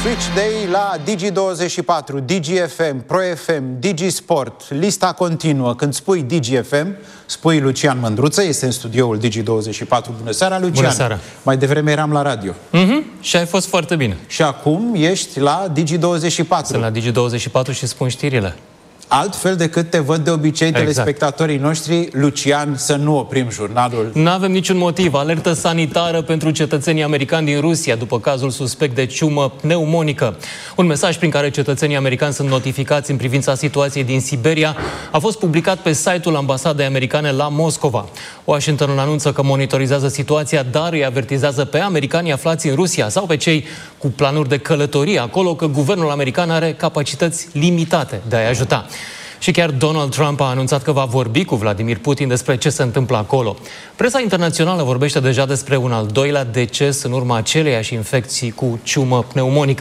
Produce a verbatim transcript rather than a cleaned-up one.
Switch Day la Digi douăzeci și patru, Digi F M, Pro F M, Digi Sport. Lista continuă. Când spui Digi F M, spui Lucian Mândruță, este în studioul Digi douăzeci și patru. Bună seara, Lucian! Bună seara! Mai devreme eram la radio. Mm-hmm. Și ai fost foarte bine. Și acum ești la Digi douăzeci și patru. Sunt la Digi douăzeci și patru și spun știrile. Altfel decât te văd de obicei exact. telespectatorii noștri, Lucian, să nu oprim jurnalul. Nu avem niciun motiv. Alertă sanitară pentru cetățenii americani din Rusia după cazul suspect de ciumă pneumonică. Un mesaj prin care cetățenii americani sunt notificați în privința situației din Siberia a fost publicat pe site-ul ambasadei americane la Moscova. Washington anunță că monitorizează situația, dar îi avertizează pe americanii aflați în Rusia sau pe cei cu planuri de călătorie acolo că guvernul american are capacități limitate de a-i ajuta. Și chiar Donald Trump a anunțat că va vorbi cu Vladimir Putin despre ce se întâmplă acolo. Presa internațională vorbește deja despre un al doilea deces în urma aceleiași infecții cu ciumă pneumonică.